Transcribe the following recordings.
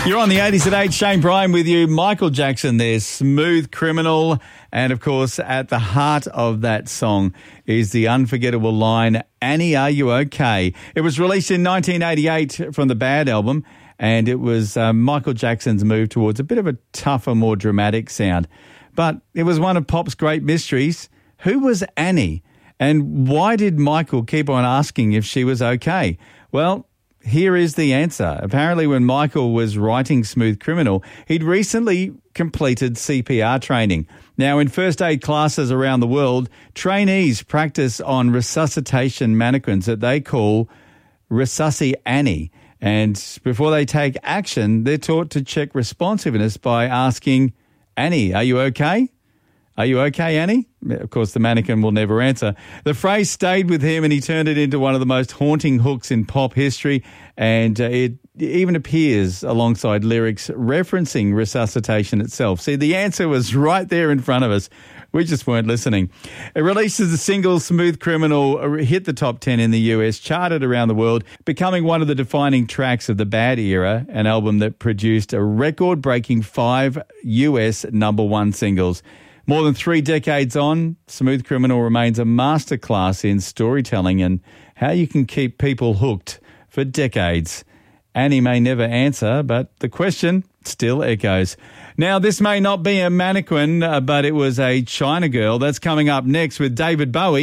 You're on the 80s at 8. Shane Bryan with you. Michael Jackson there, Smooth Criminal. And, of course, at the heart of that song is the unforgettable line, Annie, are you okay? It was released in 1988 from the Bad album, and it was Michael Jackson's move towards a bit of a tougher, more dramatic sound. But it was one of pop's great mysteries. Who was Annie? And why did Michael keep on asking if she was okay? Well, here is the answer. Apparently, when Michael was writing Smooth Criminal, he'd recently completed CPR training. Now, in first aid classes around the world, trainees practice on resuscitation mannequins that they call Resusci Annie. And before they take action, they're taught to check responsiveness by asking, Annie, are you okay? Are you okay, Annie? Of course, the mannequin will never answer. The phrase stayed with him and he turned it into one of the most haunting hooks in pop history, and it even appears alongside lyrics referencing resuscitation itself. See, the answer was right there in front of us. We just weren't listening. It released as a single, Smooth Criminal hit the top 10 in the US, charted around the world, becoming one of the defining tracks of the Bad era, an album that produced a record-breaking 5 US #1 singles. More than 3 decades on, Smooth Criminal remains a masterclass in storytelling and how you can keep people hooked for decades. Annie may never answer, but the question still echoes. Now, this may not be a mannequin, but it was a China girl. That's coming up next with David Bowie.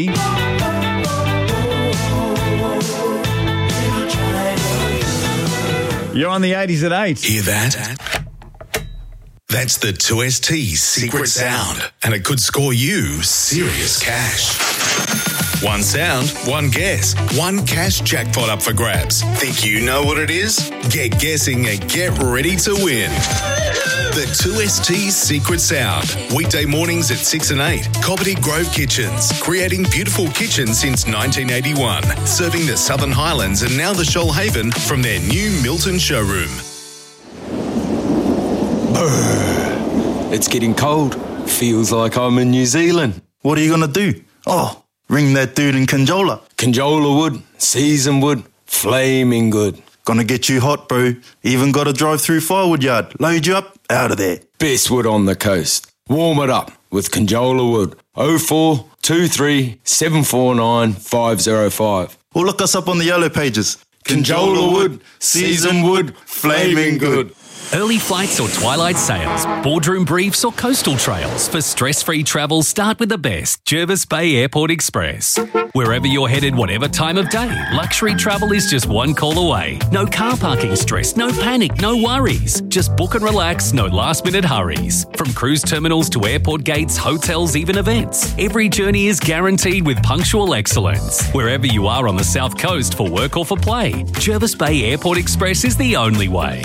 You're on the 80s at 8. Hear that? That's the 2ST's secret sound, and it could score you serious cash. One sound, one guess, one cash jackpot up for grabs. Think you know what it is? Get guessing and get ready to win. The 2ST's secret sound. Weekday mornings at 6 and 8. Cobbitty Grove Kitchens. Creating beautiful kitchens since 1981. Serving the Southern Highlands and now the Shoalhaven from their new Milton showroom. It's getting cold. Feels like I'm in New Zealand. What are you going to do? Oh, ring that dude in Conjola. Conjola wood, seasoned wood, flaming good. Gonna get you hot, bro. Even got a drive-through firewood yard. Load you up, out of there. Best wood on the coast. Warm it up with Conjola wood. 0423 749 505. Or look us up on the yellow pages. Conjola wood, seasoned wood, flaming good. Early flights or twilight sails, boardroom briefs or coastal trails. For stress-free travel, start with the best, Jervis Bay Airport Express. Wherever you're headed, whatever time of day, luxury travel is just one call away. No car parking stress, no panic, no worries. Just book and relax, no last-minute hurries. From cruise terminals to airport gates, hotels, even events, every journey is guaranteed with punctual excellence. Wherever you are on the South Coast for work or for play, Jervis Bay Airport Express is the only way.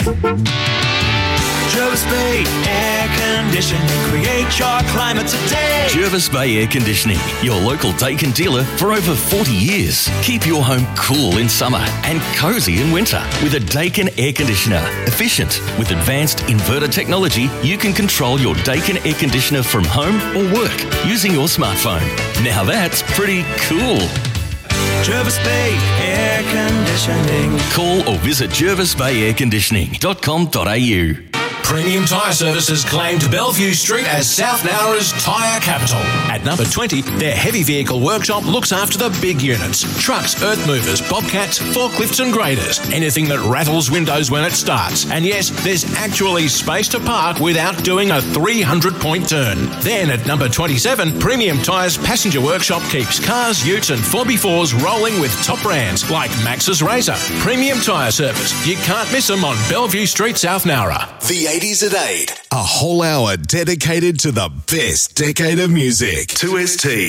Jervis Bay Air Conditioning. Create your climate today. Jervis Bay Air Conditioning, your local Daikin dealer for over 40 years. Keep your home cool in summer and cosy in winter with a Daikin air conditioner. Efficient. With advanced inverter technology, you can control your Daikin air conditioner from home or work using your smartphone. Now that's pretty cool. Jervis Bay Air Conditioning. Call or visit jervisbayairconditioning.com.au. Premium Tyre Services claimed Bellevue Street as South Nowra's tyre capital. At number 20, their heavy vehicle workshop looks after the big units. Trucks, earth movers, bobcats, forklifts and graders. Anything that rattles windows when it starts. And yes, there's actually space to park without doing a 300-point turn. Then at number 27, Premium Tyres Passenger Workshop keeps cars, utes and 4x4s rolling with top brands like Max's Razor. Premium Tyre Service. You can't miss them on Bellevue Street, South Nowra. The 80s at 8. A whole hour dedicated to the best decade of music. 2ST.